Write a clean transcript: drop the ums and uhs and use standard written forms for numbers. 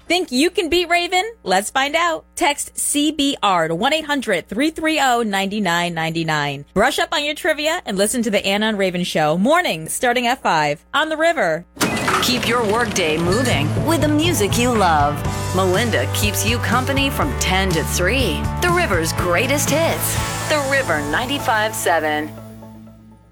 Think you can beat Raven? Let's find out. Text CBR to 1-800-330-9999. Brush up on your trivia and listen to the Anna and Raven Show mornings starting at 5 on the River. Keep your workday moving with the music you love. Melinda keeps you company from 10 to 3. The River's greatest hits. The River 95.7.